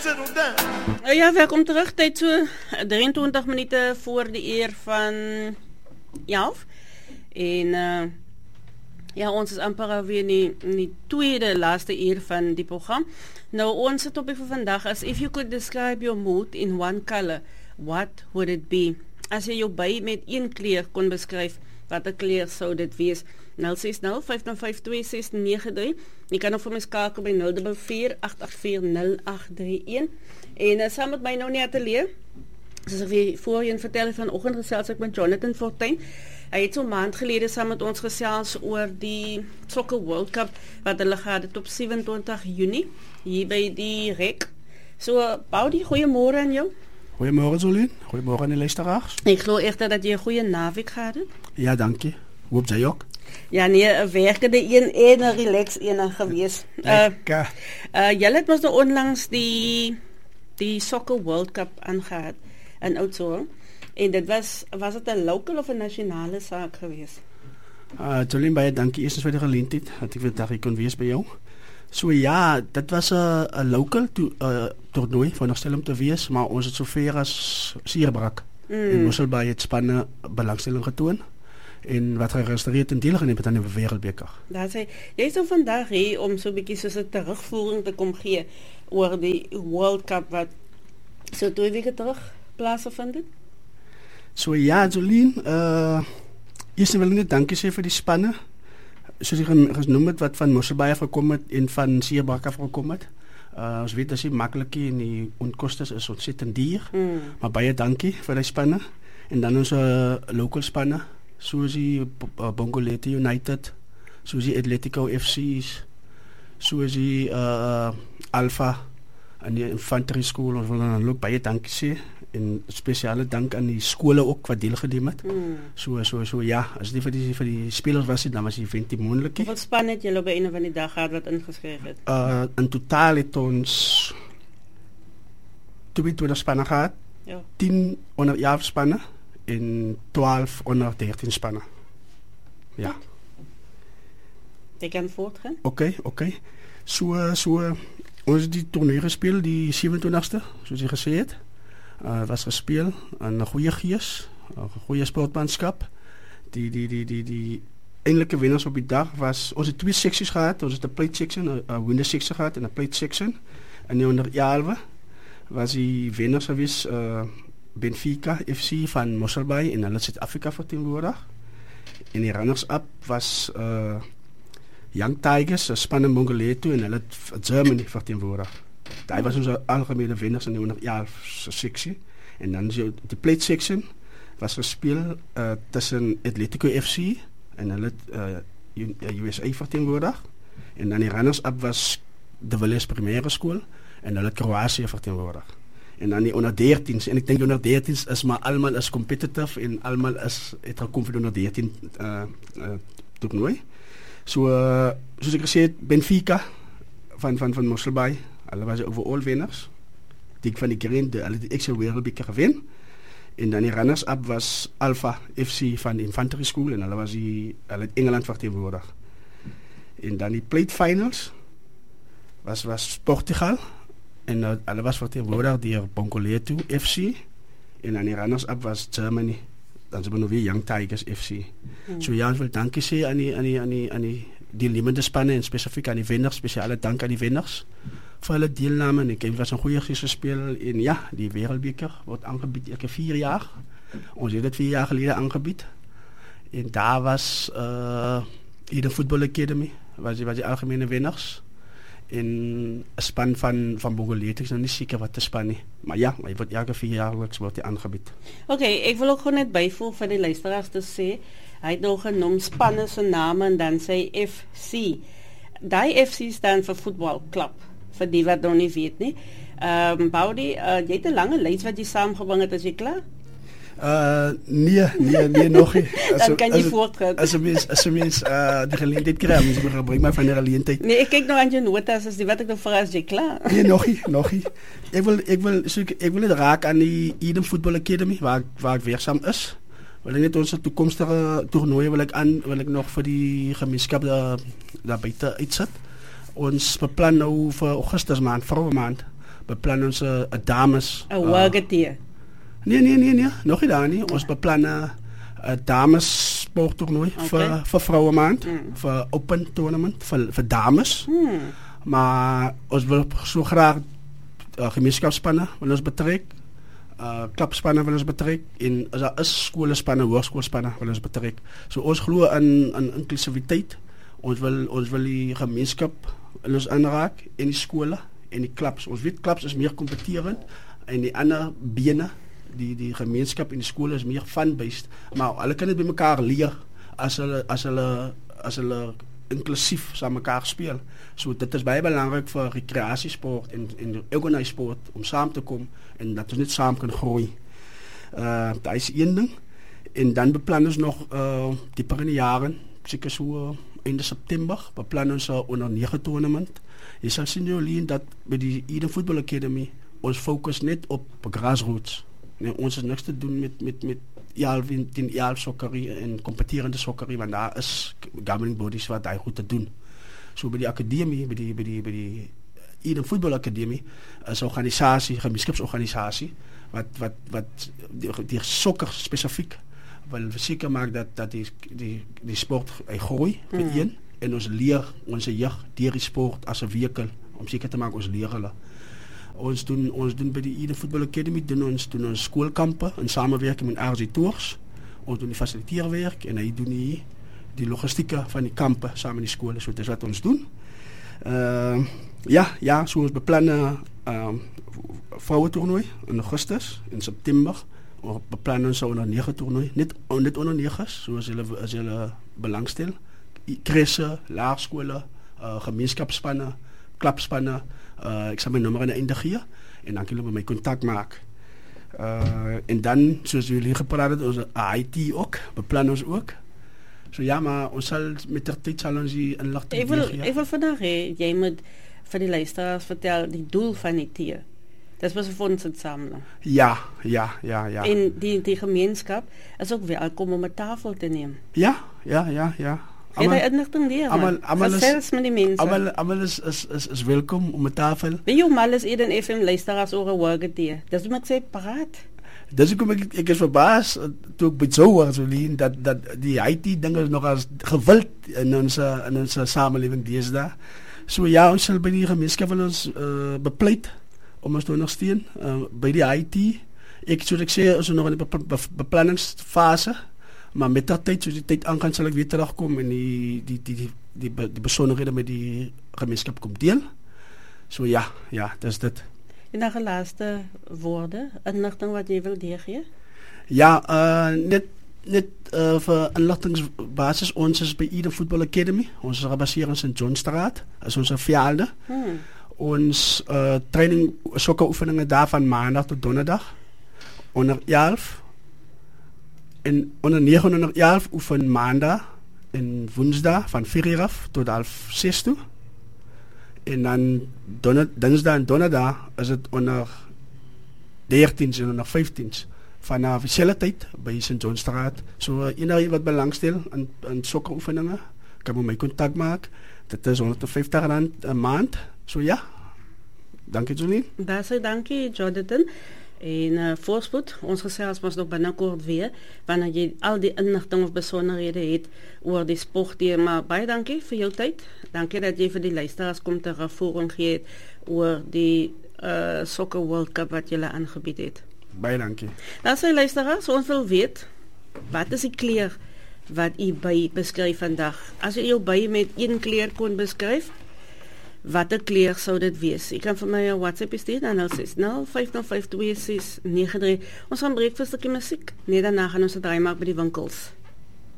settle down. Ja, welkom terug. Tyd so 23 minute voor die uur van 11. En ja, ons is amper alweer in die tweede laaste uur van die program. Nou, ons topic vir vandag is, if you could describe your mood in one color, what would it be? As jy jou by met een kleur kon beskryf, wat 'n kleur sou dit wees? 060-552-693. Jy kan ook vir my skakel by 044-884-0831. En saam met my nou in die atelier, soos ek weer voorheen vertel vanoggend gesels ek met Jonathan Fortuin. Hy het so 'n maand gelede saam met ons gesels oor die Soccer World Cup wat hulle gehad het op 27 Junie hier by die REC. So, Pauli, goeiemôre aan jou. Goeiemôre Zolien, goeiemôre aan die luisteraars. Ik geloof echt dat je een goede naweek gehad hebt. Ja, dank je. Hoe heb jij ook? Ja, nee, werkende een relax een geweest. Julle het mos nou onlangs die Soccer World Cup aangehad in Oudtshoorn. En dit was het een local of een nationale zaak geweest? Zolien, baie dankie eerst voor de geleentheid dat ik daar kon wees bij jou. So ja, dat was een local toernooi, veronderstel om te wees, maar ons het sover as Sierbrak. En Mosselbaai het spanne belangstelling getoon. En wat geregistreerd en deel geneem het aan die Wêreldbeker. Daar sê, jy is nou vandag hier om so 'n bietjie soos 'n terugvoering te kom gee oor die World Cup wat so 2 weke terug plaasgevind het. So ja, Jolien, eerst wil ek net dankie sê vir die spanne. Soos ek genoem het wat van Mosselbaai afgekom het en van Sierbrak afgekom het. Ons weet dat die makkelijk en die ontkostes is ontzettend duur. Maar baie dankie vir die spanne. En dan onze local spanne, soos die Bongolete United, soos die Atletico FC's, soos die Alpha en die Infantry School. Ons wil dan ook baie dankie sê. En speciale dank aan die skole ook wat deel geneem het. So ja, as dit vir die spelers was, dan was die event nie moontlik. Hoeveel span het julle op 'n van die dag gehad wat ingeskryf het? In totaal het ons 22 spanne gehad. Ja. 10 onder 11 spanne en 12 onder 13 spanne. Ja. Jy kan voortgaan. Oké. So ons het die toernooi gespeel die 27ste, soos jy gesê het. Was gespeel in 'n goeie gees, 'n goeie sportmanskap. Die eintlike wenners op die dag was, ons het 2 seksies gehad. Ons het 'n plate section, 'n winner section gehad en 'n plate section. En die onder 11 was die wenners gewees Benfica FC van Mosselbaai en hulle Suid-Afrika verteenwoordig. En die runners-up was Young Tigers, 'n span in Mongolete en hulle Germany verteenwoordig. Daai was onze algemene wenners in die 111 sectie. En dan die plate section was gespeel tussen Atletico FC en hulle USA verteenwoordig. En dan die runners-up was de Villiers Primaire School en hulle Kroatië verteenwoordig. En dan die onder 13's. En ek dink onder 13's is maar almal is competitive en almal het gekom vir die onder 13 toernooi. Soos ek gesê het, Benfica van Mosselbaai. Hulle was overall winners. Die van die Green, hulle het die extra Wereldbeker gewen. En dan die runners-up was Alpha FC van Infantry School en hulle het Engeland verteenwoordig. En dan die plate finals was Portugal en hulle was verteenwoordig deur Bongolete FC en dan die runners-up was Germany. Dan is nou weer Young Tigers FC. So ja, ons wil dankie sê aan die deelnemende spanne en spesifiek aan die wenners, spesiale dank aan die wenners vir hulle deelname. En ek was 'n goeie gespeel en ja, die Wêreldbeker word aangebied elke 4 jaar. Ons het dit 4 jaar gelede aangebied. En daar was Eden Football Academy, was die algemene wenners. En 'n span van Bongolete, ek is nou nie seker wat 'n span nie. Maar ja, hy word elke 4 jaar word aangebied. Okay, ek wil ook gewoon net byvoeg vir die luisteraars te sê, hy het nog genoem spanne se name en dan sê FC. Die FC staan vir voetbalklub, vir die wat nog nie weet nie. Pauli, jy het 'n lange lys wat jy saamgebring het, as jy klaar? Nee, nog nie. Dan kan jy voortgaan. As 'n mens die geleentheid kry, moet jy gebruik maar van die geleentheid. Nee, ek kyk nou aan jou notas, as die wat ek nou vra, as jy klaar? Nee, nog nie. Ek wil net raak aan die Eden Football Academy waar ek werksaam is. Wil ek net ons toekomstige toernooie wil ek nog vir die gemeenskap daar buite uitsit. Ons beplan nou vir Augustus maand, vroue maand, beplan ons 'n dames. 'n Wagatea. Nee, nog nie daar nie. Ons beplan 'n dames sporttoernooi vir vroue maand, vir open tournament vir dames. Maar ons wil so graag gemeenskapsspanne wil ons betrek. Klapspanne wil ons betrek en as daar is skoolspanne, hoërskoolspanne wil ons betrek. So ons glo in inklusiwiteit. Ons wil die gemeenskap in ons aanraak en die skole en die klubs. Ons weet klubs is meer kompeterend en die ander bene, die gemeenskap en die skole is meer fun-based, maar hulle kan dit by mekaar leer as hulle inklusief saam mekaar speel. So dit is baie belangrik vir rekreasiesport en organise sport om saam te kom en dat ons net saam kan groei. Daar is een ding. En dan beplan ons nog dieper in die jaren, seker so einde September, beplan ons onder 9 tournament. Jy sal sien Jolien dat by die Eden Football Academy ons fokus net op grassroots. Nee, ons is niks te doen met Jalf sokkerie en competerende sokkerie, want daar is governing bodies wat daar goed te doen. So by die akademie, by die Eden Football Academy is 'n organisasie, gemeenskapsorganisasie wat die sokker spesifiek wil seker maak dat die sport groei vir een en ons leer ons jeug deur die sport as 'n vehikel om seker te maak ons leer hulle. Ons doen by die Eden Football Academy doen ons skoolkampe in samewerking met RG Tours. Ons doen die fasiliteerwerk en hy doen die logistieke van die kampe saam met die skole. So dis wat ons doen. So ons beplan vroue toernooi in Augustus, in September. Ons beplan ons onder 9 toernooi, net onder 9, so as julle belangstel. Kresse, laerskole, gemeenskapsspanne, klubspanne. Ek sal my nommer aan die einde gee en dan kan julle my kontak maak. En dan, soos jullie gepraat het, ons IT ook, beplan ons ook. So ja, maar ons sal met der tyd sal ons die inligting gee. Ek wil vandag jy moet vir die luisteraars vertel die doel van die tier. Dis was 'n fondsinsameling. Ja. En die gemeenskap is ook welkom om 'n tafel te neem. Ja. Jy het inligting leer. Gesels met die mense. Almal is welkom om 'n tafel. Wie jou mal is Eden FM luisteraars oor 'n Wagatea. Dis moet ek sê paraat. Dis hoekom ek is verbaas toe ek bezoek Jolien dat die IT dinge nog as gewild in ons samelewing deesdae. So ja, ons sal by die gemeenskap van ons bepleit om ons te ondersteun by die IT. Ek sê ons is nog in die beplanningsfase, maar met dat tyd, soos die tyd aangaan, sal ek weer terugkom en die besonderhede met die gemeenskap kom deel. So ja, dis dit. En dan laaste woorde, inligting wat jy wil deurgee? Ja, net vir inligtingsbasis, ons is by Eden Football Academy. Ons is gebaseer in St. John Straat, is ons velde. Ons training, sokkeroefeninge daar van maandag tot donderdag. Onder 11 en onder 9 en onder 11 oefen maandag en woensdag van 4 uur af tot 5:30 toe. En dan dinsdag en donderdag is het onder 13 en onder 15 vanaf dieselfde tyd by St. John Straat. So enige wat belangstel aan sokkeroefeninge, kan met my kontak maak. Dit is R150 'n maand. So ja. Dankie Jolien. Dankie Jonathan. En voorspoed, ons gesels mos nog binnekort weer, wanneer jy al die inligting of besonderhede het oor die sport. Maar baie dankie vir jou tyd. Dankie dat jy vir die luisteraars kom terugvoering gee het oor die Soccer World Cup wat jy aangebied het. Baie dankie. Dan sê luisteraars, ons wil weet, wat is die kleur wat u by beskryf vandag? As jy jou by met een kleur kon beskryf, watter kleur sou dit wees? Jy kan vir my 'n WhatsApp stuur na 0605052693. Ons gaan breek vir 'n stukkie musiek. Net daarna gaan ons 'n draai maak by die winkels.